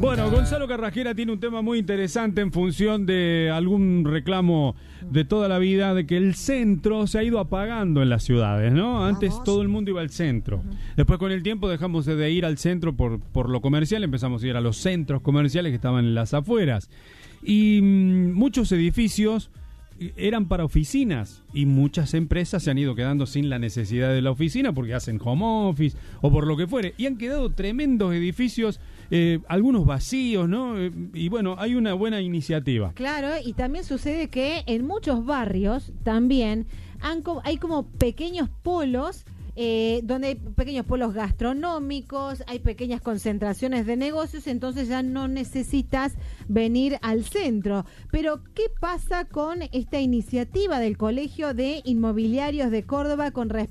Bueno, Gonzalo Carrasquera tiene un tema muy interesante en función de algún reclamo de toda la vida, de que el centro se ha ido apagando en las ciudades, ¿no? Antes todo el mundo iba al centro. Después con el tiempo dejamos de ir al centro por lo comercial, empezamos a ir a los centros comerciales que estaban en las afueras. Y muchos edificios eran para oficinas y muchas empresas se han ido quedando sin la necesidad de la oficina porque hacen home office o por lo que fuere, y han quedado tremendos edificios, algunos vacíos, ¿no? Y bueno, hay una buena iniciativa. Claro, y también sucede que en muchos barrios también hay como pequeños polos, donde hay pequeños polos gastronómicos, hay pequeñas concentraciones de negocios, entonces ya no necesitas venir al centro. Pero, ¿qué pasa con esta iniciativa del Colegio de Inmobiliarios de Córdoba con respecto